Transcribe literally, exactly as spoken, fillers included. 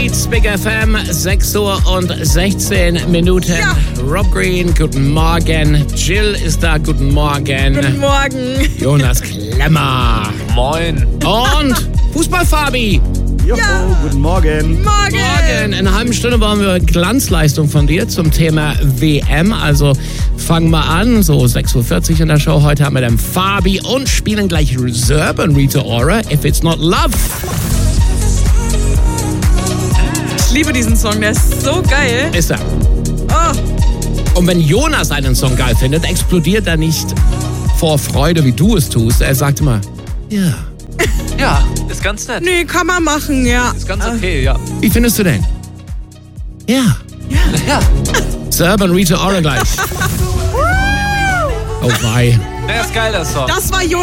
Beats, Big F M, sechs Uhr und sechzehn Minuten. Ja. Rob Green, guten Morgen. Jill ist da, guten Morgen. Guten Morgen. Jonas Klemmer. Moin. Und Fußball-Fabi. Joho, Ja. guten Morgen. Morgen. Morgen. In einer halben Stunde wollen wir Glanzleistung von dir zum Thema W M. Also fangen wir an, so sechs Uhr vierzig in der Show. Heute haben wir den Fabi und spielen gleich Reserve und Rita Ora, If It's Not Love. Ich liebe diesen Song, der ist so geil. Ist er. Oh, Und wenn Jonas einen Song geil findet, explodiert er nicht vor Freude, wie du es tust. Er sagt immer, ja. Ja, ist ganz nett. nee, kann man machen, ja. Ist ganz okay, ja. Wie findest du den? Ja. Ja. Serb und Rita Ora gleich. Oh wei. Der ist geil, der Song. Das war Jonas.